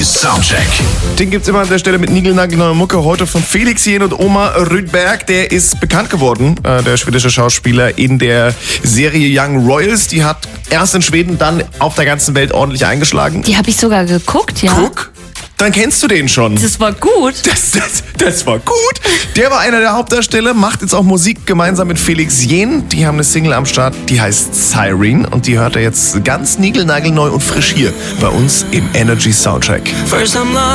Soundcheck. Den gibt's immer an der Stelle mit niegelnagelneuer Mucke. Heute von Felix Jähn und Omar Rydberg. Der ist bekannt geworden, der schwedische Schauspieler, in der Serie Young Royals. Die hat erst in Schweden, dann auf der ganzen Welt ordentlich eingeschlagen. Die habe ich sogar geguckt, ja. Guck, dann kennst du den schon. Das war gut. Das war gut. Der war einer der Hauptdarsteller, macht jetzt auch Musik gemeinsam mit Felix Jähn. Die haben eine Single am Start, die heißt Siren. Und die hört er jetzt ganz niegelnagelneu und frisch hier bei uns im Energy Soundcheck.